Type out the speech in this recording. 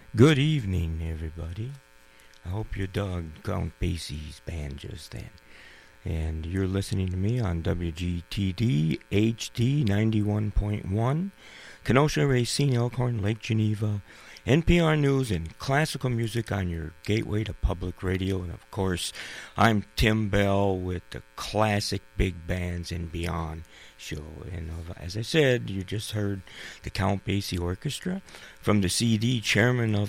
Good evening, everybody. I hope you dug Count Basie's band just then. And you're listening to me on WGTD HD 91.1, Kenosha, Racine, Elkhorn, Lake Geneva, NPR News, and classical music on your gateway to public radio. And of course, I'm Tim Bell with the classic big bands and beyond show. And as I said, you just heard the Count Basie Orchestra from the CD Chairman of